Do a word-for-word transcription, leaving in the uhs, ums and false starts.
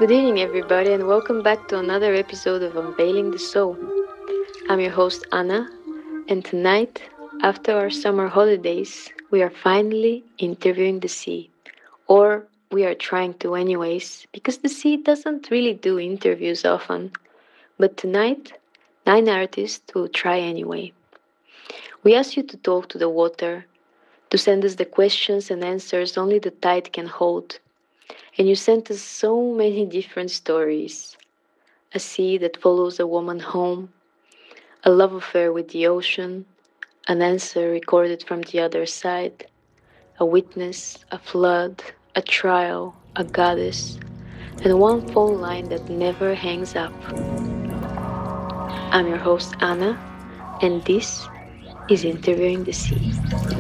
Good evening, everybody, and welcome back to another episode of Unveiling the Soul. I'm your host, Anna, and tonight, after our summer holidays, we are finally interviewing the sea. Or we are trying to, anyways, because the sea doesn't really do interviews often. But tonight, nine artists will try anyway. We ask you to talk to the water, to send us the questions and answers only the tide can hold. And you sent us so many different stories. A sea that follows a woman home, a love affair with the ocean, an answer recorded from the other side, a witness, a flood, a trial, a goddess, and one phone line that never hangs up. I'm your host, Anna, and this is Interviewing the Sea.